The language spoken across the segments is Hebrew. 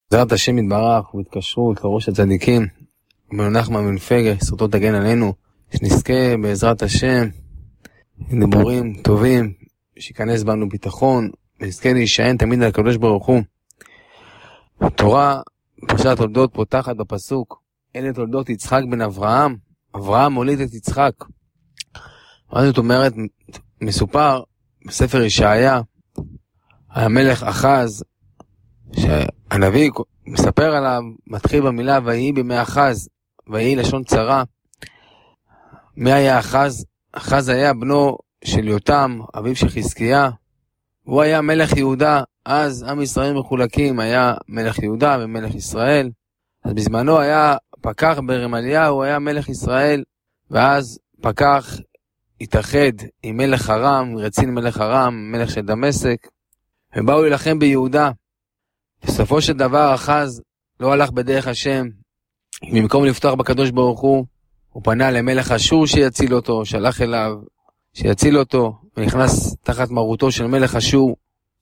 בעזרת השם יתברך ובהתקשרות לראש הצדיקים נחמן בן פגה, זכותו תגן עלינו, שנזכה בעזרת השם דיבורים טובים, שיכנס בנו ביטחון, ונזכה להישען תמיד על הקדוש ברוך הוא. התורה פרשת תולדות פותחת בפסוק: אלה תולדות יצחק בן אברהם. אברהם הוליד את יצחק. מה זאת אומרת? מסופר בספר ישעיה המלך אחז, שהנביא מספר עליו, מתחיל במילה ויהי בימי אחז, ויהי לשון צרה. מי היה אחז? אחז היה בנו של יותם, אביו של חזקיה. הוא היה מלך יהודה. אז עם ישראל מחולקים, היה מלך יהודה ומלך ישראל. אז בזמנו היה פקח ברמליה, הוא היה מלך ישראל, ואז פקח התאחד עם מלך ארם, רצין מלך ארם, מלך של דמשק, ובאו להילחם ביהודה. בסופו של דבר אחז לא הלך בדרך השם, במקום לפתוח בקדוש ברוך הוא פנה למלך אשור שיציל אותו, שלח אליו שיציל אותו, ונכנס תחת מרותו של מלך אשור.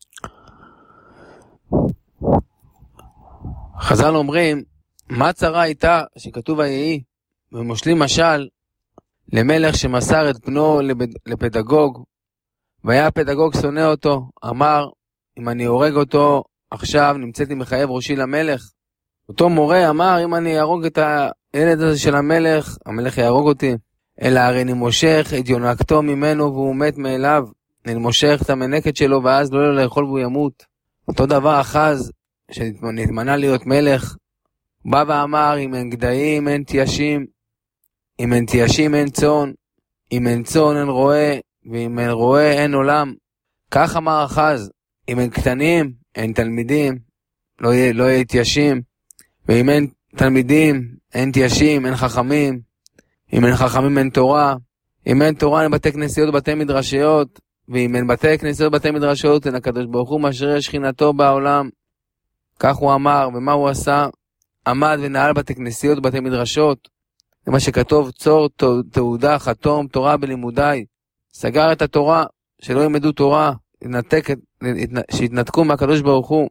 חז"ל אומרים, מה צרה הייתה שכתוב ויהי, ומושלים משל למלך שמסר את בנו לפדגוג, והיה הפדגוג שונא אותו, אמר, אם אני הורג אותו עכשיו נמצאתי מחייב ראשי למלך. אותו מורה אמר, אם אני ארוג את הילד הזה של המלך, המלך יהרוג אותי. אלא הרי אני מושך את יונקתו ממנו והוא מת מאליו. אני מושך את המנקת שלו ואז לא יהיה לאכול והוא ימות. אותו דבר אחז שנתמנה להיות מלך, בא ואמר, אם אין גדיים אין תיישים, אם אין תיישים אין צאן, אם אין צאן אין רועה, ואם אין רועה אין עולם. כך אמר אחז, אם אין קטנים אין תלמידים, לא יהיה תיישים, ואם אין תלמידים אין תיישים, אין חכמים, אם אין חכמים אין תורה, אם אין תורה אין בתי כנסיות ובתי מדרשיות, ואם אין בתי כנסיות ובתי מדרשיות אין הקדוש ברוך הוא משרה שכינתו בעולם. כך הוא אמר, ומה הוא עשה? עמד ונעל בתי כנסיות ובתי מדרשות, זה מה שכתוב, צור תעודה חתום תורה בלימודי. סגר את התורה, שלא ילמדו תורה, שיתנתקו מהקדוש ברוך הוא.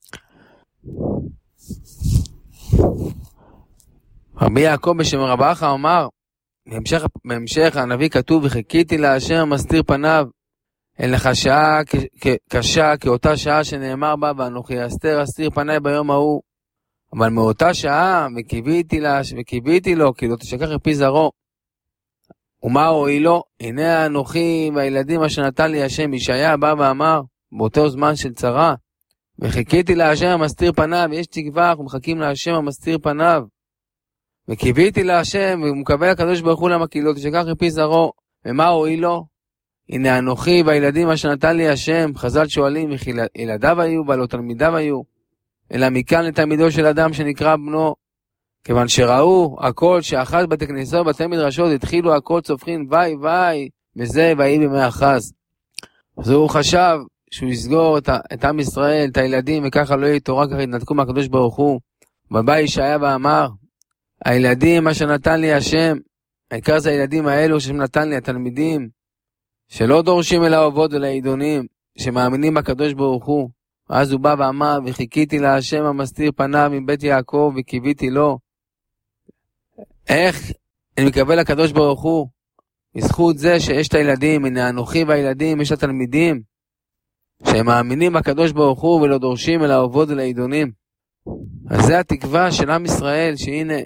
רבי יעקב בשם רבא אחא אמר, בהמשך הנביא כתוב, וחיכיתי להשם המסתיר פניו, אין לך שעה קשה כאותה שעה שנאמר בה, ואנוכי אסתיר פניי ביום ההוא. אבל מאותה שעה וקיוויתי לו, כי לא תשכח מפי זרעו. ומה הועיל לו? הנה אנוכי והילדים אשר נתן לי השם. ישעיה בא ואמר באותו זמן של צרה, וחיכיתי להשם המסתיר פניו. יש תקווה, אנחנו מחכים להשם המסתיר פניו, וקיוויתי להשם, והוא מקבל הקדוש ברוך הוא למה כי לא תשכח מפי זרעו. ומה הועיל לו? הנה אנוכי והילדים אשר נתן לי השם. חז"ל שואלים, וכי ילדיו היו ולא תלמידיו היו? אלא מכאן לתלמידו של אדם שנקרא בנו, כיוון שראו הכל שאחז בתי כנסיות ובתי מדרשות, התחילו הכל צופחין וי וזה ויהי בימי אחז. אז הוא חשב שהוא יסגור את עם ישראל, את הילדים, וככה לא יהיה תורה, ככה יתנתקו מהקדוש ברוך הוא. ובא ישעיה ואמר, הילדים אשר נתן לי השם, העיקר זה הילדים האלו שנתן לי, התלמידים שלא דורשים אל האובות ולעידונים, שמאמינים בקדוש ברוך הוא. אז הוא בא ואמר, וחיכיתי להשם המסתיר פניו מבית יעקב וקיוויתי לו. איך אני מקבל לקדוש ברוך הוא? בזכות זה שיש את הילדים, הנה אנוכי והילדים, יש את התלמידים שהם מאמינים בקדוש ברוך הוא ולא דורשים אל האובות ולעידונים. אז זה התקווה של עם ישראל, שהנה